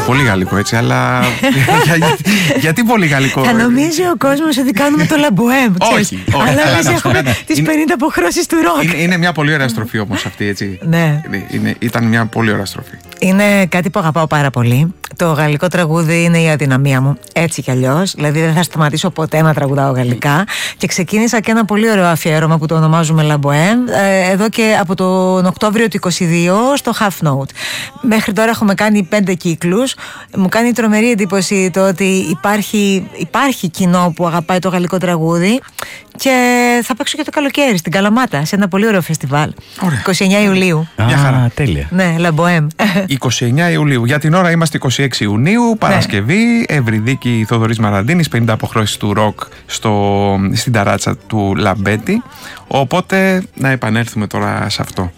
Πολύ γαλλικό έτσι, αλλά. Γιατί πολύ γαλλικό? Θα νομίζει ο κόσμος ότι κάνουμε το Λαμποέμ. Όχι. Αλλά εμείς έχουμε τις 50 αποχρώσεις του ροκ. Είναι μια πολύ ωραία στροφή όμως αυτή, έτσι. Ναι. Ήταν μια πολύ ωραία στροφή. Είναι κάτι που αγαπάω πάρα πολύ. Το γαλλικό τραγούδι είναι η αδυναμία μου, έτσι κι αλλιώς. Δηλαδή δεν θα σταματήσω ποτέ να τραγουδάω γαλλικά. Και ξεκίνησα και ένα πολύ ωραίο αφιέρωμα που το ονομάζουμε Λαμποέμ εδώ και από τον Οκτώβριο του 22 στο Half Note. Μέχρι τώρα έχουμε κάνει 5 κύκλους. Μου κάνει τρομερή εντύπωση το ότι υπάρχει κοινό που αγαπάει το γαλλικό τραγούδι. Και θα παίξω και το καλοκαίρι στην Καλαμάτα, σε ένα πολύ ωραίο φεστιβάλ. Ωραία. 29 Ιουλίου. Μια χαρά. Τέλεια. Ναι, Λαμποέμ. 29 Ιουλίου. Για την ώρα είμαστε 26 Ιουνίου, Παρασκευή, Ευρυδίκη Θοδωρής Μαραντίνης, 50 αποχρώσεις του ροκ στην ταράτσα του Λαμπέτη. Οπότε να επανέλθουμε τώρα σε αυτό.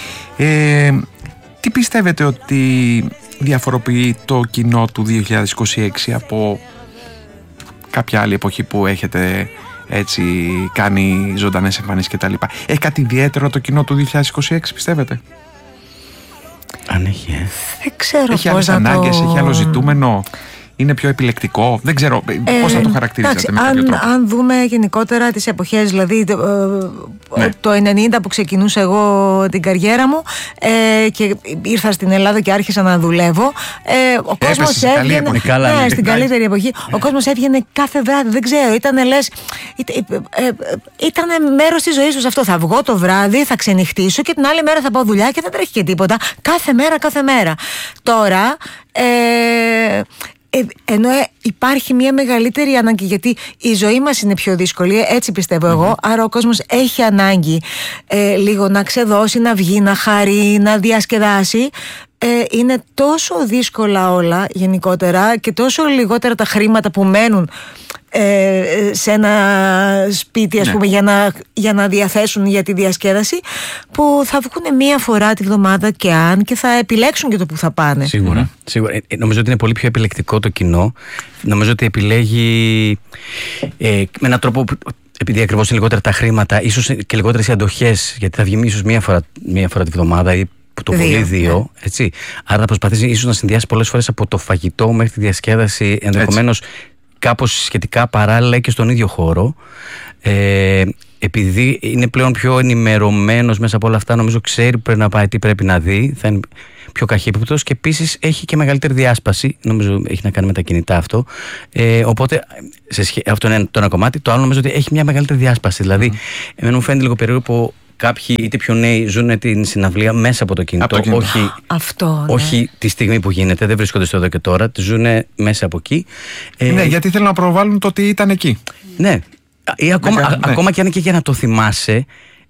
Τι πιστεύετε ότι διαφοροποιεί το κοινό του 2026 από κάποια άλλη εποχή που έχετε έτσι κάνει ζωντανές εμφανίσεις κτλ? Έχει κάτι ιδιαίτερο το κοινό του 2026, πιστεύετε? Αν έχει, Δεν ξέρω έχει πώς άλλες να ανάγκες, το... έχει άλλο ζητούμενο, είναι πιο επιλεκτικό, δεν ξέρω πώς θα το χαρακτηρίζετε με κάποιο τρόπο. Αν δούμε γενικότερα τις εποχές, δηλαδή το 90 που ξεκινούσα εγώ την καριέρα μου και ήρθα στην Ελλάδα και άρχισα να δουλεύω, ο κόσμος έβγαινε στην καλύτερη εποχή, ο κόσμος έβγαινε κάθε βράδυ, δεν ξέρω, ήταν μέρος της ζωής σου αυτό. Θα βγω το βράδυ, θα ξενυχτήσω και την άλλη μέρα θα πάω δουλειά και δεν τρέχει και τίποτα, κάθε μέρα. Τώρα ενώ υπάρχει μια μεγαλύτερη ανάγκη, γιατί η ζωή μας είναι πιο δύσκολη, έτσι πιστεύω εγώ, άρα ο κόσμος έχει ανάγκη λίγο να ξεδώσει, να βγει, να χαρεί, να διασκεδάσει. Είναι τόσο δύσκολα όλα γενικότερα και τόσο λιγότερα τα χρήματα που μένουν σε ένα σπίτι, ας πούμε, για να διαθέσουν για τη διασκέδαση, που θα βγουν μία φορά τη βδομάδα και θα επιλέξουν και το που θα πάνε. Σίγουρα. Νομίζω ότι είναι πολύ πιο επιλεκτικό το κοινό. Νομίζω ότι επιλέγει με έναν τρόπο, επειδή ακριβώς είναι λιγότερα τα χρήματα, ίσως και λιγότερες οι αντοχές, γιατί θα βγει ίσως μία φορά τη βδομάδα ή το πολύ δύο, έτσι. Άρα θα προσπαθήσει ίσως να συνδυάσει πολλές φορές από το φαγητό μέχρι τη διασκέδαση, ενδεχομένως κάπως σχετικά παράλληλα και στον ίδιο χώρο. Επειδή είναι πλέον πιο ενημερωμένος μέσα από όλα αυτά, νομίζω ξέρει που πρέπει να πάει, τι πρέπει να δει, θα είναι πιο καχύποπτος και επίσης έχει και μεγαλύτερη διάσπαση. Νομίζω έχει να κάνει με τα κινητά αυτό. Οπότε αυτό είναι το ένα κομμάτι. Το άλλο νομίζω ότι έχει μια μεγαλύτερη διάσπαση. Δηλαδή, εμένα μου φαίνεται λίγο περίεργο που κάποιοι είτε πιο νέοι ζουν την συναυλία μέσα από το κινητό. Όχι τη στιγμή που γίνεται, δεν βρίσκονται στο εδώ και τώρα, τη ζουν μέσα από εκεί. Ναι, γιατί θέλουν να προβάλλουν το ότι ήταν εκεί. Ναι. Ή ακόμα και αν και για να το θυμάσαι.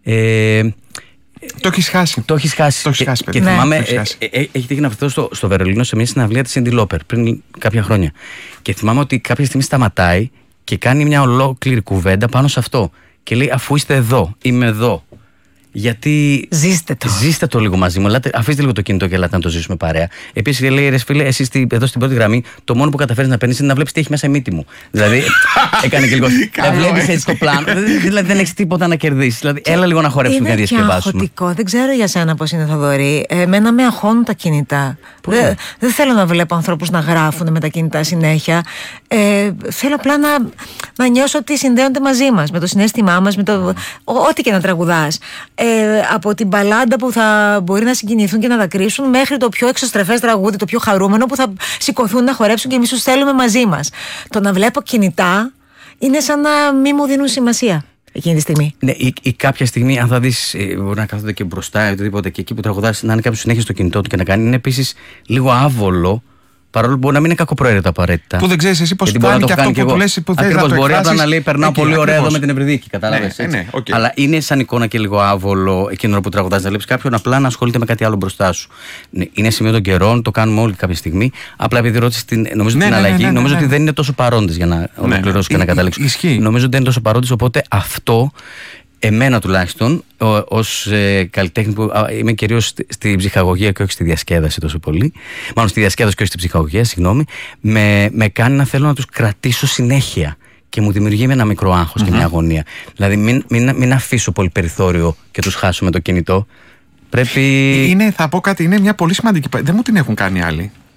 Το έχεις χάσει. Το έχεις χάσει. Και θυμάμαι, έχει τύχει να βρεθώ στο Βερολίνο σε μια συναυλία της Cyndi Lauper πριν κάποια χρόνια. Και θυμάμαι ότι κάποια στιγμή σταματάει και κάνει μια ολόκληρη κουβέντα πάνω σε αυτό. Και λέει, αφού είστε εδώ, είμαι εδώ. Γιατί. Ζήστε το λίγο μαζί μου. Αφήστε λίγο το κινητό και ελάτε να το ζήσουμε παρέα. Επίσης λέει, ρε φίλε, εσύ εδώ στην πρώτη γραμμή, το μόνο που καταφέρεις να παίρνεις είναι να βλέπεις τι έχει μέσα η μύτη μου. Δηλαδή, έκανε και λίγο. Βλέπεις έτσι το πλάνο. Δηλαδή, δεν έχεις τίποτα να κερδίσεις. Δηλαδή, έλα λίγο να χορέψουμε και να διασκεδάσουμε. Είναι αγχωτικό. Δεν ξέρω για σένα πώς είναι, Θοδωρή. Εμένα με αγχώνουν τα κινητά. Δεν θέλω να βλέπω ανθρώπους να γράφουν με τα κινητά συνέχεια. Θέλω απλά να νιώσω ότι συνδέονται μαζί μας, με το συναίσθημά μας, με το. Ό,τι και να τραγουδάς. Από την μπαλάντα που θα μπορεί να συγκινηθούν και να δακρύσουν, μέχρι το πιο εξωστρεφές τραγούδι, το πιο χαρούμενο που θα σηκωθούν να χορέψουν και εμείς τους θέλουμε μαζί μας. Το να βλέπω κινητά είναι σαν να μην μου δίνουν σημασία εκείνη τη στιγμή. Ναι, ή κάποια στιγμή, αν θα δεις, μπορεί να κάθονται και μπροστά ή οτιδήποτε, και εκεί που τραγουδάς να είναι κάποιος συνέχεια στο κινητό του και να κάνει, είναι επίσης λίγο άβολο. Παρόλο που μπορεί να μην είναι κακοπροαίρετο απαραίτητα. Που δεν ξέρεις εσύ πώς κάνει και αυτό που λες που θες να το εκφράσεις. Ακριβώς, μπορεί απλά να λέει περνάω πολύ ωραία εδώ με την Ευρυδίκη. Κατάλαβες. Ναι, okay. Αλλά είναι σαν εικόνα και λίγο άβολο εκείνο που τραγουδάς, να βλέπεις κάποιον απλά να ασχολείται με κάτι άλλο μπροστά σου. Είναι σημείο των καιρών, το κάνουμε όλοι κάποια στιγμή. Απλά επειδή ρώτησες την αλλαγή, νομίζω ότι δεν είναι τόσο παρόντες, για να ολοκληρώσω και να καταλήξω. Νομίζω ότι δεν είναι τόσο παρόντες, οπότε αυτό. Εμένα τουλάχιστον, ως καλλιτέχνη που είμαι κυρίως στη ψυχαγωγία και όχι στη διασκέδαση τόσο πολύ, μάλλον στη διασκέδαση και όχι στη ψυχαγωγία, συγγνώμη, με κάνει να θέλω να τους κρατήσω συνέχεια και μου δημιουργεί ένα μικρό άγχος και μια αγωνία. Δηλαδή μην αφήσω πολύ περιθώριο και τους χάσω με το κινητό. Πρέπει. Θα πω κάτι, είναι μια πολύ σημαντική. Δεν μου την έχουν κάνει άλλοι.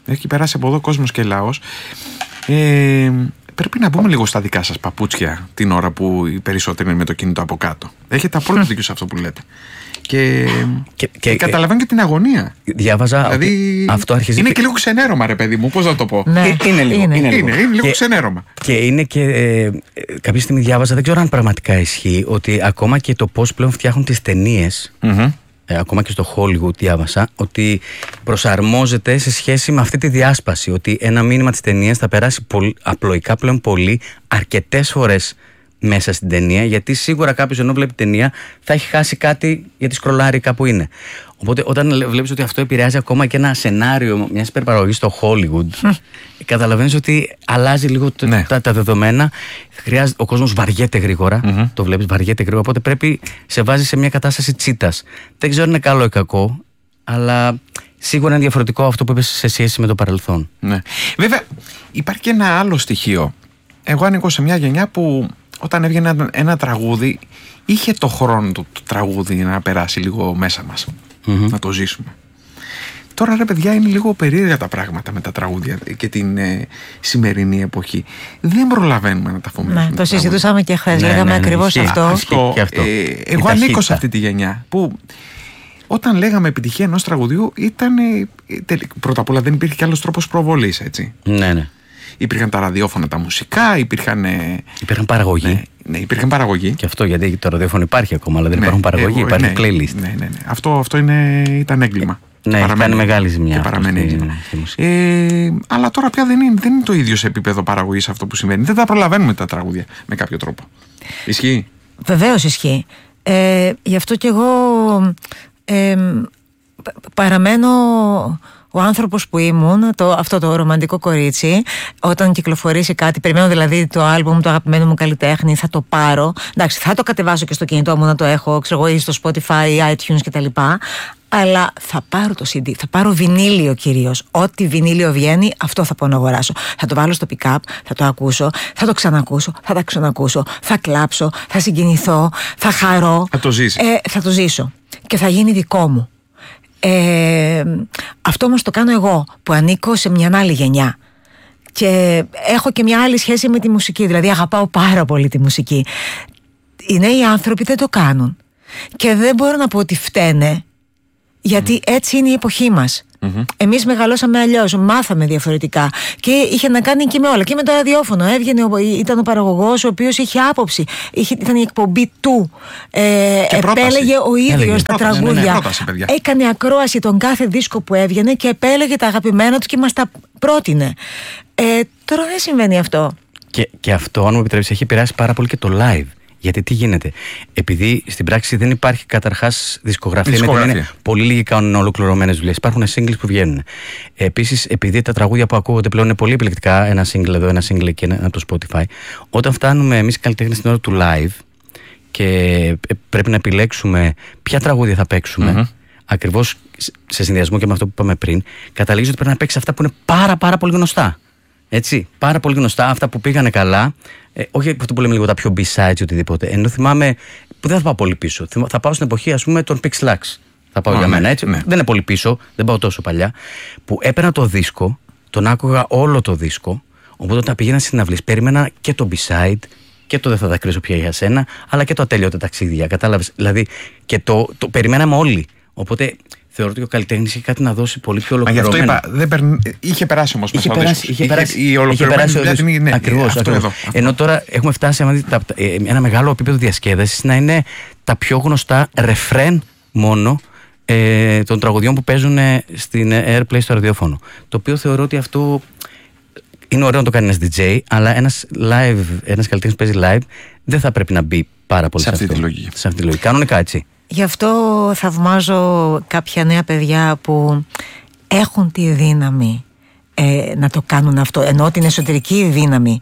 Έχει περάσει από εδώ κόσμος και λαός. Πρέπει να μπούμε λίγο στα δικά σας παπούτσια την ώρα που οι περισσότεροι είναι με το κινητό από κάτω. Έχετε απόλυτο δίκιο σε αυτό που λέτε. Και καταλαβαίνω και την αγωνία. Διάβαζα. Δηλαδή, αυτό αρχίζει. Είναι και λίγο ξενέρωμα, ρε παιδί μου, πώς να το πω. Ναι, είναι λίγο ξενέρωμα. Και είναι και. Κάποια στιγμή διάβαζα, δεν ξέρω αν πραγματικά ισχύει, ότι ακόμα και το πώς πλέον φτιάχνουν τις ταινίες. Ακόμα και στο Hollywood διάβασα ότι προσαρμόζεται σε σχέση με αυτή τη διάσπαση. Ότι ένα μήνυμα της ταινίας θα περάσει απλοϊκά πλέον πολύ, αρκετές φορές μέσα στην ταινία, γιατί σίγουρα κάποιος ενώ βλέπει ταινία θα έχει χάσει κάτι γιατί σκρολάρει κάπου είναι. Οπότε όταν βλέπεις ότι αυτό επηρεάζει ακόμα και ένα σενάριο μιας υπερπαραγωγής στο Hollywood, καταλαβαίνεις ότι αλλάζει λίγο τα δεδομένα. Ο κόσμος βαριέται γρήγορα, το βλέπεις, βαριέται γρήγορα, οπότε πρέπει σε βάζει σε μια κατάσταση τσίτας. Δεν ξέρω αν είναι καλό ή κακό, αλλά σίγουρα είναι διαφορετικό αυτό που είπες σε σχέση με το παρελθόν. Ναι. Βέβαια υπάρχει και ένα άλλο στοιχείο. Εγώ ανήκω σε μια γενιά που όταν έβγαινε ένα τραγούδι, είχε το χρόνο του το τραγούδι να περάσει λίγο μέσα μας, να το ζήσουμε. Τώρα ρε παιδιά είναι λίγο περίεργα τα πράγματα με τα τραγούδια και την σημερινή εποχή. Δεν προλαβαίνουμε να τα αφομοιώσουμε. Ναι, το συζητούσαμε και χθες, λέγαμε ακριβώς αυτό. Εγώ ανήκω σε αυτή τη γενιά που όταν λέγαμε επιτυχία ενός τραγουδιού ήταν, πρώτα απ' όλα δεν υπήρχε κι άλλος τρόπος προβολής, έτσι. Ναι. Υπήρχαν τα ραδιόφωνα τα μουσικά, υπήρχαν παραγωγή. Ναι, υπήρχαν παραγωγή. Και αυτό γιατί το ραδιόφωνο υπάρχει ακόμα, αλλά δεν υπάρχουν παραγωγή, υπάρχει playlist. Ναι. Αυτό ήταν έγκλημα. Ναι, ήταν μεγάλη ζημιά. Και παραμένει έγκλημα. Αλλά τώρα πια δεν είναι το ίδιο σε επίπεδο παραγωγής αυτό που συμβαίνει. Δεν τα προλαβαίνουμε τα τραγούδια με κάποιο τρόπο. Ισχύει? Βεβαίως ισχύει. Γι' αυτό κι εγώ παραμένω ο άνθρωπος που ήμουν, αυτό το ρομαντικό κορίτσι. Όταν κυκλοφορήσει κάτι, περιμένω δηλαδή το άλμπουμ του αγαπημένου μου καλλιτέχνη, θα το πάρω. Εντάξει, θα το κατεβάσω και στο κινητό μου να το έχω, ξέρω εγώ, ή στο Spotify, iTunes κτλ. Αλλά θα πάρω το CD, θα πάρω βινίλιο κυρίως. Ό,τι βινίλιο βγαίνει, αυτό θα πω να αγοράσω. Θα το βάλω στο pick-up, θα το ακούσω, θα το ξανακούσω, θα τα ξανακούσω, θα κλάψω, θα συγκινηθώ, θα χαρώ. Θα το ζήσεις. Θα το ζήσω και θα γίνει δικό μου. Αυτό όμως το κάνω εγώ που ανήκω σε μια άλλη γενιά και έχω και μια άλλη σχέση με τη μουσική, δηλαδή αγαπάω πάρα πολύ τη μουσική. Οι νέοι άνθρωποι δεν το κάνουν και δεν μπορώ να πω ότι φταίνε, γιατί έτσι είναι η εποχή μας. Εμείς μεγαλώσαμε αλλιώς, μάθαμε διαφορετικά και είχε να κάνει και με όλα. Και με το ραδιόφωνο έβγαινε, ήταν ο παραγωγός ο οποίος είχε άποψη. Ήταν η εκπομπή του. Επέλεγε ο ίδιος τα τραγούδια. Έκανε ακρόαση τον κάθε δίσκο που έβγαινε και επέλεγε τα αγαπημένα του και μας τα πρότεινε. Τώρα δεν συμβαίνει αυτό. Και αυτό, αν μου επιτρέψεις, έχει επηρεάσει πάρα πολύ και το live. Γιατί τι γίνεται, επειδή στην πράξη δεν υπάρχει καταρχάς δισκογραφία, είναι πολύ λίγοι κάνουν ολοκληρωμένες δουλειές. Υπάρχουν singles που βγαίνουν. Επίσης, επειδή τα τραγούδια που ακούγονται πλέον είναι πολύ επιλεκτικά, ένα single εδώ, ένα single εκεί, ένα από το Spotify, όταν φτάνουμε εμείς οι καλλιτέχνες στην ώρα του live και πρέπει να επιλέξουμε ποια τραγούδια θα παίξουμε, ακριβώς σε συνδυασμό και με αυτό που είπαμε πριν, καταλήγεις ότι πρέπει να παίξεις αυτά που είναι πάρα πολύ γνωστά. Έτσι, πάρα πολύ γνωστά, αυτά που πήγανε καλά. Όχι αυτό που λέμε λίγο τα πιο B-sides ή οτιδήποτε. Ενώ θυμάμαι που δεν θα πάω πολύ πίσω. Θα πάω στην εποχή, ας πούμε, των Pixlax. Θα πάω για μένα, έτσι. Ναι. Δεν είναι πολύ πίσω, δεν πάω τόσο παλιά. Που έπαιρνα το δίσκο, τον άκουγα όλο το δίσκο. Οπότε όταν πήγαινα στις συναυλίες, περίμενα και το B-side και το Δεν θα δακρύσω πια για σένα, αλλά και το Ατέλειωτα ταξίδια. Κατάλαβες. Δηλαδή και το περιμέναμε όλοι. Οπότε θεωρώ ότι ο καλλιτέχνης έχει κάτι να δώσει πολύ πιο ολοκληρωμένο. Γι' αυτό είπα, είχε περάσει όμως μέσα είχε περάσει η ολοκληρωμένη δουλειά. Ακριβώς. Ενώ τώρα έχουμε φτάσει ένα μεγάλο επίπεδο διασκέδασης να είναι τα πιο γνωστά ρεφρέν μόνο των τραγουδιών που παίζουν στην Airplay στο ραδιόφωνο. Το οποίο θεωρώ ότι αυτό είναι ωραίο να το κάνει ένας DJ, αλλά ένας καλλιτέχνης που παίζει live δεν θα πρέπει να μπει πάρα πολύ σε αυτή τη λογική. Κανονικά έτσι. Γι' αυτό θαυμάζω κάποια νέα παιδιά που έχουν τη δύναμη να το κάνουν αυτό, ενώ την εσωτερική δύναμη,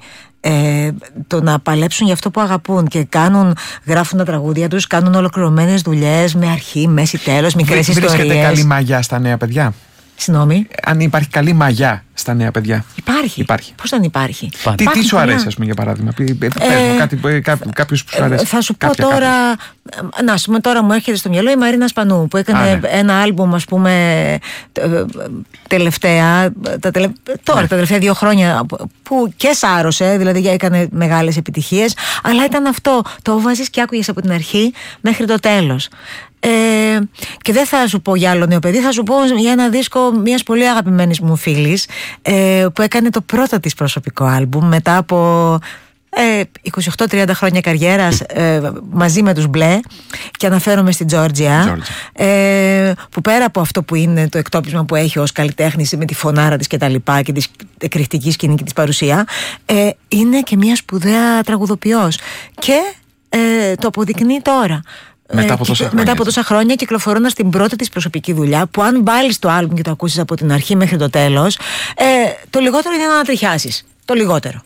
το να παλέψουν για αυτό που αγαπούν και γράφουν τα τραγούδια τους, κάνουν ολοκληρωμένες δουλειές με αρχή, μέση, τέλος, μικρές ιστορίες. Βρίσκεται καλή μαγιά στα νέα παιδιά? Συγγνώμη. Αν υπάρχει καλή μαγιά στα νέα παιδιά. Υπάρχει. Πώς δεν υπάρχει. Τι σου αρέσει, ας πούμε, για παράδειγμα? Κάποιος που σου αρέσει. Θα σου πω τώρα. Να σου πούμε, τώρα μου έρχεται στο μυαλό η Μαρίνα Σπανού, που έκανε ένα άλμπουμ, ας πούμε, τελευταία. Τα τελευταία 2 χρόνια, που και σάρωσε, δηλαδή έκανε μεγάλες επιτυχίες. Αλλά ήταν αυτό. Το βάζεις και άκουγες από την αρχή μέχρι το τέλος. Και δεν θα σου πω για άλλο νέο παιδί, θα σου πω για ένα δίσκο μιας πολύ αγαπημένης μου φίλης, που έκανε το πρώτο της προσωπικό άλμπουμ μετά από 28-30 χρόνια καριέρας, μαζί με τους Μπλε, και αναφέρομαι στην Τζόρτζια, που πέρα από αυτό που είναι το εκτόπισμα που έχει ως καλλιτέχνης με τη φωνάρα της και τα λοιπά και τη εκρηκτική σκηνική της παρουσία, είναι και μια σπουδαία τραγουδοποιός και το αποδεικνύει τώρα. Μετά από τόσα χρόνια, κυκλοφορώντας την πρώτη της προσωπική δουλειά, που αν βάλεις το άλμπουμ και το ακούσεις από την αρχή μέχρι το τέλος, το λιγότερο είναι να ανατριχιάσεις. Το λιγότερο.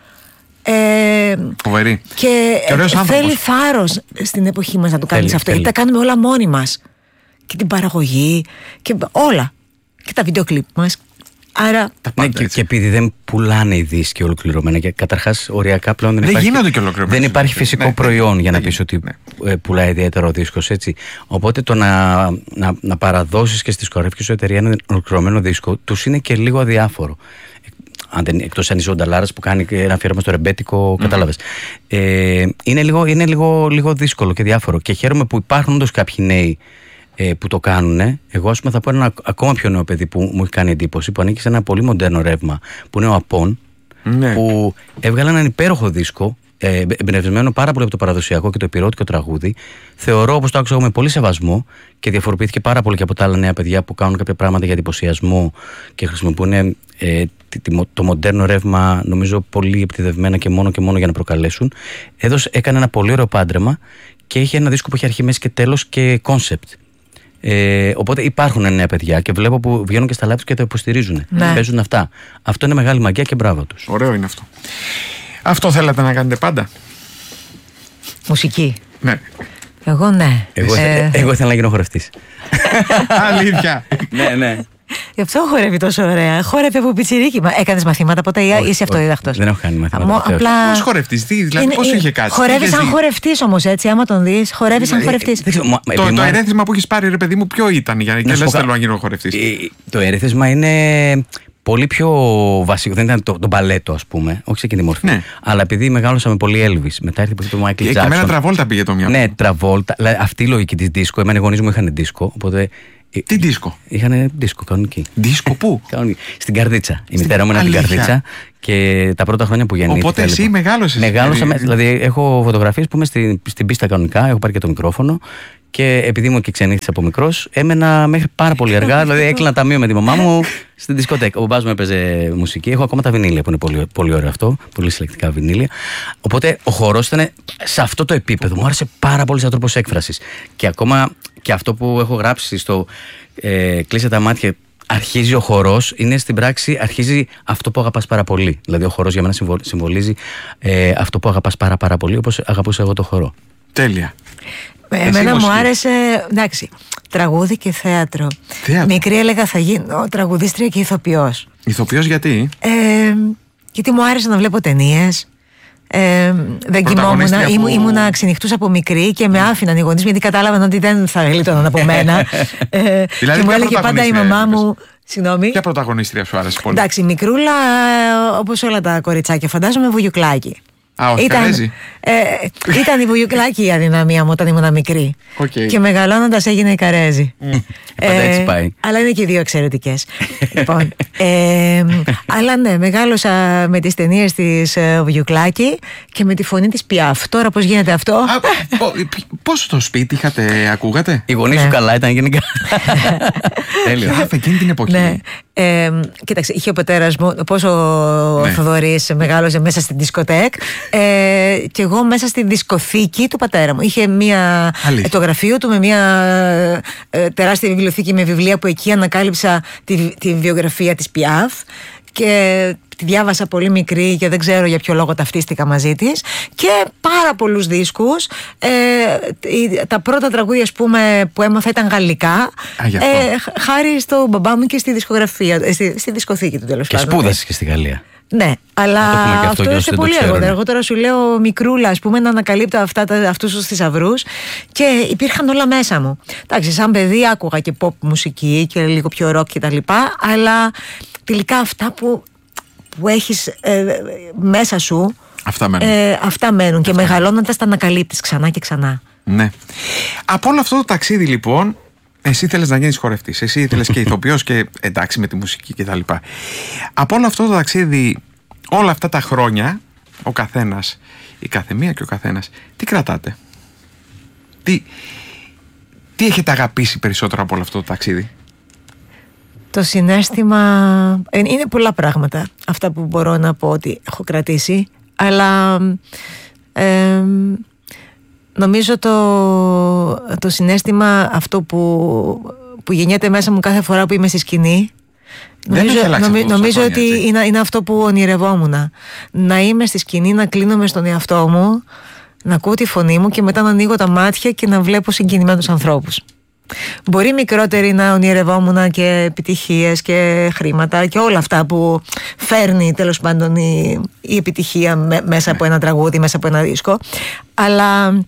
Φοβερή. Και θέλει θάρρος στην εποχή μας να το κάνεις αυτό. Γιατί τα κάνουμε όλα μόνοι μας. Και την παραγωγή και όλα. Και τα βίντεο κλιπ μας. Άρα, και επειδή δεν πουλάνε οι δίσκοι ολοκληρωμένα, και καταρχάς οριακά πλέον δεν υπάρχει φυσικό προϊόν για να πεις ότι πουλάει ιδιαίτερο δίσκος, έτσι. Οπότε το να παραδώσεις και στις κορεύκες σου εταιρεία ένα ολοκληρωμένο δίσκο τους είναι και λίγο αδιάφορο. Εκτός αν είσαι ο Νταλάρας που κάνει ένα αφιέρωμα στο ρεμπέτικο, κατάλαβες. Είναι λίγο δύσκολο και διάφορο. Και χαίρομαι που υπάρχουν όντως κάποιοι νέοι που το κάνουν. Εγώ, ας πούμε, θα πω ένα ακόμα πιο νέο παιδί που μου έχει κάνει εντύπωση, που ανήκει σε ένα πολύ μοντέρνο ρεύμα, που είναι ο Απών, που έβγαλε έναν υπέροχο δίσκο, εμπνευσμένο πάρα πολύ από το παραδοσιακό και το επιρρότικο τραγούδι. Θεωρώ, όπως το άκουσα εγώ, με πολύ σεβασμό, και διαφοροποιήθηκε πάρα πολύ και από τα άλλα νέα παιδιά που κάνουν κάποια πράγματα για εντυπωσιασμό και χρησιμοποιούν το μοντέρνο ρεύμα, νομίζω, πολύ επιτεδευμένα και μόνο για να προκαλέσουν. Έκανε ένα πολύ ωραίο πάντρεμα και είχε ένα δίσκο που έχει αρχή, μέση και τέλος και κόνσεπτ. Οπότε υπάρχουν νέα παιδιά και βλέπω που βγαίνουν και στα live και το υποστηρίζουν. Παίζουν αυτά. Αυτό είναι μεγάλη μαγεία και μπράβο τους. Ωραίο είναι αυτό. Αυτό θέλατε να κάνετε πάντα? Μουσική? Ναι. Εγώ ναι. Εγώ ήθελα να γίνω χορευτής. Αλήθεια? Ναι. Γι' αυτό χορεύει τόσο ωραία. Χόρευε από πιτσιρίκι. Έκανες μαθήματα ποτέ ή είσαι αυτοδίδακτος? Δεν έχω κάνει μαθήματα. Πώς χορευτής, δηλαδή πώς είχε κάτσει? Χορεύει σαν χορευτής όμως, έτσι. Άμα τον δεις, χορεύει σαν χορευτής. Το ερέθισμα που έχεις πάρει, ρε παιδί μου, ποιο ήταν? Για να λες θέλω να γίνω χορευτής. Το ερέθισμα είναι πολύ πιο βασικό. Δεν ήταν το μπαλέτο, ας πούμε, όχι σε εκείνη τη μορφή. Αλλά επειδή μεγάλωσα με πολύ Elvis, μετά ήρθε το Michael Jackson. Και εμένα Τραβόλτα πήγε το μυαλό. Ναι, Τραβόλτα. Αυτή η λογική της δίσκο. Εμένα οι γονείς μου είχαν δίσκο. Οπότε. Τι δίσκο? Είχαν δίσκο κανονική. Δίσκο πού? Στην Καρδίτσα. Η μητέρα μου είναι από την Καρδίτσα και τα πρώτα χρόνια που γεννήθηκα. Οπότε εσύ μεγάλωσες? Μεγάλωσα, δηλαδή έχω φωτογραφίες που είμαι στην πίστα κανονικά, έχω πάρει και το μικρόφωνο. Και επειδή ήμουν και ξενύχτης από μικρός, έμενα μέχρι πάρα πολύ αργά. Δηλαδή έκλεινα ταμείο με τη μαμά μου στην δισκοτέκα. Ο μπαμπάς μου έπαιζε μουσική. Έχω ακόμα τα βινίλια που είναι πολύ, πολύ ωραίο αυτό. Πολύ συλλεκτικά βινίλια. Οπότε ο χορός ήταν σε αυτό το επίπεδο. Μου άρεσε πάρα πολύ σαν τρόπος έκφρασης. Και ακόμα και αυτό που έχω γράψει στο Κλείσε τα μάτια. Αρχίζει ο χορός, είναι στην πράξη, αρχίζει αυτό που αγαπάς πάρα πολύ. Δηλαδή ο χορός για μένα συμβολίζει αυτό που αγαπάς πάρα πολύ, όπως αγαπούσα εγώ το χορό. Τέλεια. Εμένα μου άρεσε, εντάξει, τραγούδι και θέατρο. Μικρή έλεγα θα γίνω τραγουδίστρια και ηθοποιός. Ηθοποιός γιατί? Γιατί μου άρεσε να βλέπω ταινίες. Δεν κοιμόμουν, ήμουνα ξενυχτούσα από μικρή και με άφηναν οι γονείς μου, γιατί κατάλαβαν ότι δεν θα γλίτωναν από μένα. Δηλαδή, και μου έλεγε πάντα η μαμά μου. Συγγνώμη. Ποια πρωταγωνίστρια σου άρεσε πολύ? Εντάξει, μικρούλα, όπως όλα τα κοριτσάκια, φαντάζομαι Βουγιουκλάκη. Ήταν η Βουγιουκλάκη η αδυναμία μου όταν ήμουν μικρή. Και μεγαλώνοντας έγινε η Καρέζη. Έτσι πάει. Αλλά είναι και οι δύο εξαιρετικές. Λοιπόν, αλλά ναι, μεγάλωσα με τις ταινίες της Βουγιουκλάκη και με τη φωνή της Πιάφ. Τώρα πώς γίνεται αυτό? Πώς στο σπίτι είχατε, ακούγατε? Οι γονείς σου καλά ήταν γενικά? Τέλειο. Εκείνη την εποχή. Κοίταξε, είχε ο πατέρας μου, πώς ο Θοδωρής μεγάλωσε μέσα στην δισκοτέκ, και εγώ μέσα στη δισκοθήκη του πατέρα μου. Είχε το γραφείο του με μια τεράστια βιβλιοθήκη με βιβλία, που εκεί ανακάλυψα τη βιογραφία της Πιάφ και τη διάβασα πολύ μικρή και δεν ξέρω για ποιο λόγο ταυτίστηκα μαζί της, και πάρα πολλούς δίσκους. Τα πρώτα τραγούδια, ας πούμε, που έμαθα ήταν γαλλικά, χάρη στο μπαμπά μου και στη δισκογραφία, στη δισκοθήκη του, τέλος πάντων. Και σπούδασες και στη Γαλλία. Ναι, αλλά αυτό είναι πολύ αργότερα. Εγώ τώρα σου λέω μικρούλα, ας πούμε, να ανακαλύπτω αυτούς τους θησαυρούς, και υπήρχαν όλα μέσα μου. Εντάξει, σαν παιδί άκουγα και pop μουσική και λίγο πιο rock και τα λοιπά, αλλά τελικά αυτά που έχεις μέσα σου, αυτά μένουν και μεγαλώνοντας τα ανακαλύπτεις ξανά και ξανά. Ναι. Από όλο αυτό το ταξίδι, λοιπόν, εσύ ήθελες να γίνεις χορευτής, εσύ ήθελες και ηθοποιός και εντάξει με τη μουσική και τα λοιπά. Από όλο αυτό το ταξίδι, όλα αυτά τα χρόνια, ο καθένας, η καθεμία και ο καθένας, τι κρατάτε? Τι έχετε αγαπήσει περισσότερο από όλο αυτό το ταξίδι? Το συναίσθημα, είναι πολλά πράγματα αυτά που μπορώ να πω ότι έχω κρατήσει, αλλά νομίζω το συναίσθημα αυτό που γεννιέται μέσα μου κάθε φορά που είμαι στη σκηνή, νομίζω ότι είναι αυτό που ονειρευόμουν. Να είμαι στη σκηνή, να κλείνομαι στον εαυτό μου, να ακούω τη φωνή μου και μετά να ανοίγω τα μάτια και να βλέπω συγκινημένους ανθρώπους. Μπορεί μικρότεροι να ονειρευόμουν και επιτυχίες και χρήματα και όλα αυτά που φέρνει, τέλος πάντων, η επιτυχία μέσα από ένα τραγούδι, μέσα από ένα δίσκο, αλλά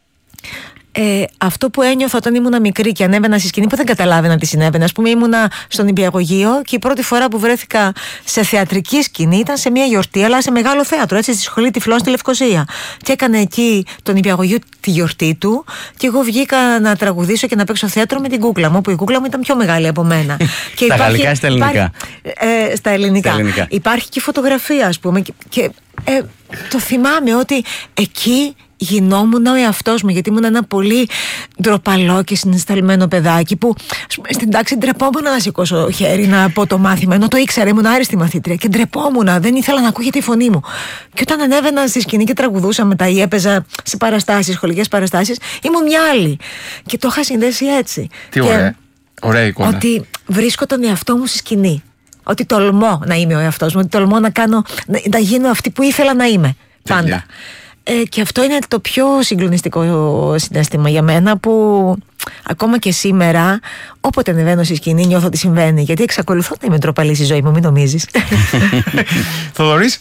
αυτό που ένιωθα όταν ήμουν μικρή και ανέβαινα στη σκηνή, που δεν καταλάβαινα τι συνέβαινε. Ας πούμε, ήμουνα στον Νηπιαγωγείο και η πρώτη φορά που βρέθηκα σε θεατρική σκηνή ήταν σε μια γιορτή, αλλά σε μεγάλο θέατρο, έτσι, στη Σχολή Τυφλών στη Λευκοσία. Και έκανε εκεί το Νηπιαγωγείο τη γιορτή του, και εγώ βγήκα να τραγουδήσω και να παίξω θέατρο με την κούκλα μου, που η κούκλα μου ήταν πιο μεγάλη από μένα. Και στα γαλλικά ή στα ελληνικά? Στα ελληνικά. Υπάρχει και φωτογραφία, ας πούμε, και το θυμάμαι ότι εκεί γινόμουν ο εαυτός μου, γιατί ήμουν ένα πολύ ντροπαλό και συναισθαλμένο παιδάκι που στην τάξη ντρεπόμουν να σηκώσω χέρι να πω το μάθημα, ενώ το ήξερα, ήμουν άριστη μαθήτρια και ντρεπόμουν, δεν ήθελα να ακούγεται η φωνή μου. Και όταν ανέβαινα στη σκηνή και τραγουδούσα μετά ή έπαιζα σε παραστάσεις, σχολικές παραστάσεις, ήμουν μια άλλη και το είχα συνδέσει έτσι. Τι ωραία εικόνα. Ότι βρίσκω τον εαυτό μου στη σκηνή, ότι τολμώ να είμαι ο εαυτός μου, ότι τολμώ να γίνω αυτή που ήθελα να είμαι πάντα. Και αυτό είναι το πιο συγκλονιστικό συναίσθημα για μένα, που ακόμα και σήμερα όποτε ανεβαίνω στη σκηνή νιώθω ότι συμβαίνει, γιατί εξακολουθώ να είμαι ντροπαλή στη ζωή μου, μην νομίζεις. Θοδωρής,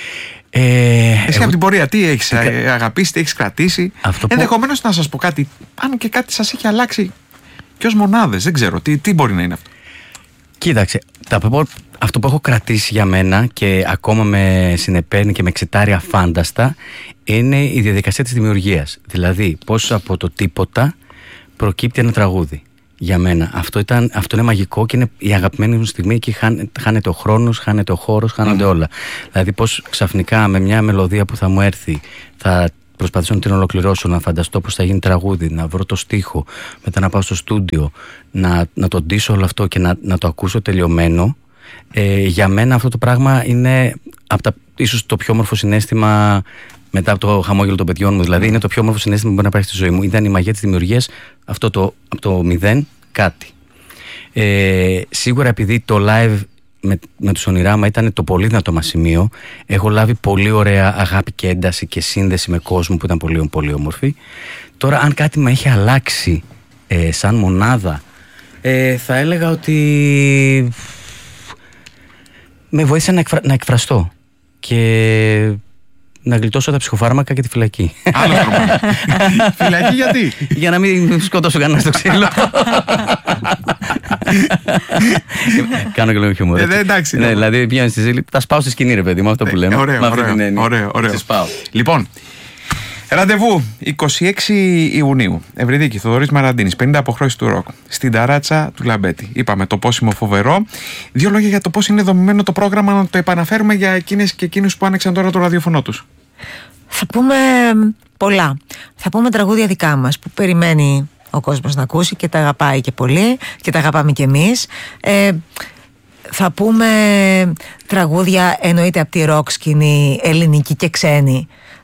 εσύ από την πορεία τι έχεις αγαπήσει, τι έχεις κρατήσει? Ενδεχομένως να σας πω κάτι, αν και κάτι σας έχει αλλάξει και ως μονάδες, δεν ξέρω, τι μπορεί να είναι αυτό? Κοίταξε, αυτό που έχω κρατήσει για μένα και ακόμα με συνεπέρνει και με εξετάρει αφάνταστα είναι η διαδικασία της δημιουργίας. Δηλαδή, πώς από το τίποτα προκύπτει ένα τραγούδι. Για μένα. Αυτό είναι μαγικό και είναι η αγαπημένη μου στιγμή. Εκεί χάνεται ο χρόνος, χάνεται ο χώρος, χάνονται όλα. Δηλαδή, πώς ξαφνικά με μια μελωδία που θα μου έρθει θα προσπαθήσω να την ολοκληρώσω, να φανταστώ πώς θα γίνει τραγούδι, να βρω το στίχο, μετά να πάω στο στούντιο, να το ντύσω όλο αυτό και να το ακούσω τελειωμένο. Για μένα αυτό το πράγμα είναι ίσως το πιο όμορφο συναίσθημα μετά από το χαμόγελο των παιδιών μου. Δηλαδή, είναι το πιο όμορφο συναίσθημα που μπορεί να υπάρχει στη ζωή μου. Ήταν η μαγεία της δημιουργίας, από το μηδέν κάτι. Σίγουρα επειδή το live με τους Ονειράμα ήταν το πολύ δυνατό μας σημείο, έχω λάβει πολύ ωραία αγάπη και ένταση και σύνδεση με κόσμο που ήταν πολύ, πολύ όμορφη. Τώρα, αν κάτι με έχει αλλάξει σαν μονάδα, θα έλεγα ότι με βοήθησε να εκφραστώ και να γλιτώσω τα ψυχοφάρμακα και τη φυλακή. Άλλο πρόβλημα. Φυλακή γιατί? Για να μην σκοτώσω κανένα στο ξύλο. Κάνω και λίγο χιούμορ. Εντάξει. Ναι, δηλαδή πηγαίνω στη ζήλη. Θα σπάω στη σκηνή, ρε παιδί μου, αυτό που λέμε. Ωραίο. Λοιπόν, ραντεβού 26 Ιουνίου. Ευρυδίκη, Θοδωρής Μαραντίνης, 50 αποχρώσεις του ροκ. Στην ταράτσα του Λαμπέτη. Είπαμε το πόσιμο φοβερό. Δύο λόγια για το πώς είναι δομημένο το πρόγραμμα, να το επαναφέρουμε για εκείνες και εκείνους που άνοιξαν τώρα το ραδιοφωνό τους. Θα πούμε πολλά. Θα πούμε τραγούδια δικά μας που περιμένει ο κόσμος να ακούσει και τα αγαπάει και πολύ και τα αγαπάμε και εμείς. Θα πούμε τραγούδια εννοείται από τη ροκ σκηνή, ελληνική και ξένη.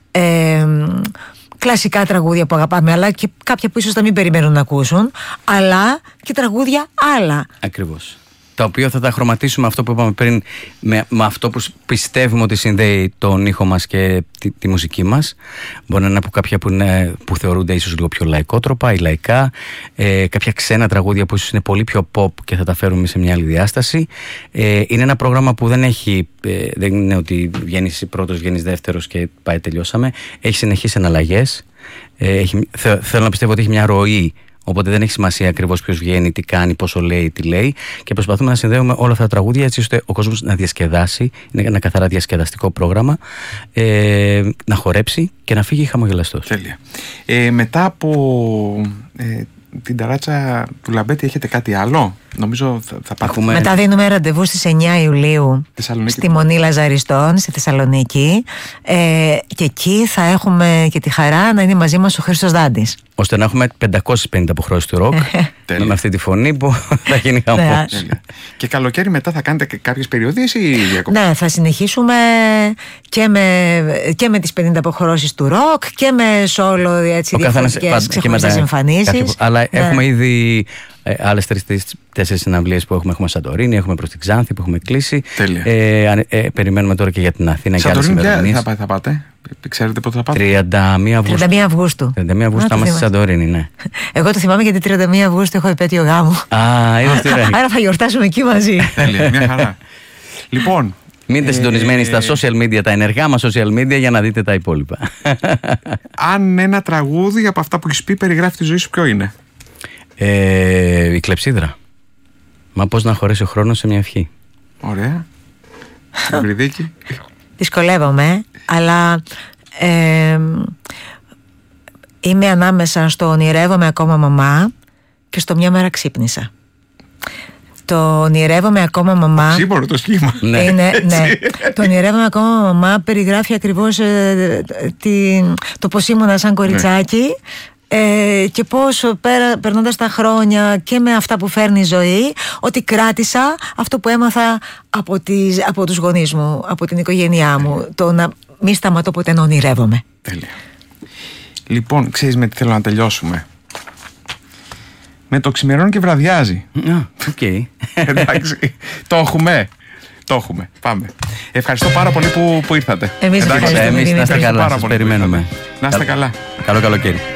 Κλασικά τραγούδια που αγαπάμε, αλλά και κάποια που ίσως να μην περιμένουν να ακούσουν, αλλά και τραγούδια άλλα. Ακριβώς. τα οποία θα τα χρωματίσουμε αυτό που είπαμε πριν με αυτό που πιστεύουμε ότι συνδέει τον ήχο μας και τη μουσική μας. Μπορεί να είναι από κάποια που θεωρούνται ίσως λίγο πιο λαϊκότροπα ή λαϊκά, κάποια ξένα τραγούδια που ίσως είναι πολύ πιο pop και θα τα φέρουμε σε μια άλλη διάσταση. Είναι ένα πρόγραμμα που δεν είναι ότι βγαίνεις πρώτος, βγαίνεις δεύτερος και πάει, τελειώσαμε. Έχει συνεχείς εναλλαγές. Θέλω να πιστεύω ότι έχει μια ροή. Οπότε δεν έχει σημασία ακριβώς ποιος βγαίνει, τι κάνει, πόσο λέει, τι λέει. Και προσπαθούμε να συνδέουμε όλα αυτά τα τραγούδια έτσι ώστε ο κόσμος να διασκεδάσει. Είναι ένα καθαρά διασκεδαστικό πρόγραμμα. Να χορέψει και να φύγει χαμογελαστός. Τέλεια. Μετά από την ταράτσα του Λαμπέτη έχετε κάτι άλλο? Νομίζω θα πάρουμε. Μετά δίνουμε ραντεβού στις 9 Ιουλίου στη Μονή Λαζαριστών στη Θεσσαλονίκη, και εκεί θα έχουμε και τη χαρά να είναι μαζί μας ο Χρήστος Δάντης, ώστε να έχουμε 550 αποχρώσεις του ροκ με αυτή τη φωνή που θα γίνει χαμός. Και καλοκαίρι μετά θα κάνετε κάποιες περιοδίες ή διακοπές? Ναι, θα συνεχίσουμε και με τις 50 αποχρώσεις του ροκ και με solo, έτσι, διαφορετικές ξεχωριστές εμφανίσεις. Αλλά έχουμε ήδη άλλες 3-4 συναυλίες που έχουμε Σαντορίνη, έχουμε προς την Ξάνθη που έχουμε κλείσει. Περιμένουμε τώρα και για την Αθήνα και άλλες ημερομηνίες. Θα πάτε? Ξέρετε πότε θα πάτε? 31 Αυγούστου. 31 Αυγούστου. 31 Αυγούστου θα είμαστε στη Σαντορίνη, ναι. Εγώ το θυμάμαι γιατί 31 Αυγούστου έχω επέτειο γάμου. Είδες τι ωραία. Άρα θα γιορτάσουμε εκεί μαζί. Τέλεια, μια χαρά. Λοιπόν, μείνετε συντονισμένοι στα social media, τα ενεργά μας social media, για να δείτε τα υπόλοιπα. Αν ένα τραγούδι από αυτά που έχεις πει περιγράφει τη ζωή σου, ποιο είναι? Η κλεψίδρα. Μα πώς να χωρέσει ο χρόνος σε μια ευχή. Ωραία. Ευρυδίκη. Δυσκολεύομαι, αλλά είμαι ανάμεσα στο ονειρεύομαι ακόμα μαμά και στο μια μέρα ξύπνησα. Το ονειρεύομαι ακόμα μαμά. Σίγουρο το σχήμα. Ναι. Το ονειρεύομαι ακόμα μαμά περιγράφει ακριβώς το πώς ήμουνα σαν κοριτσάκι. Και πώς περνώντας τα χρόνια και με αυτά που φέρνει η ζωή, ότι κράτησα αυτό που έμαθα από τους γονείς μου, από την οικογένειά μου, το να μη σταματώ ποτέ να ονειρεύομαι. Τέλεια. Λοιπόν, ξέρεις με τι θέλω να τελειώσουμε? Με το ξημερώνει και βραδιάζει. Εντάξει, το έχουμε. Πάμε. Ευχαριστώ πάρα πολύ που ήρθατε. Εμείς να είστε καλά. Σας περιμένουμε. Να είστε καλά. Καλό καλοκαίρι.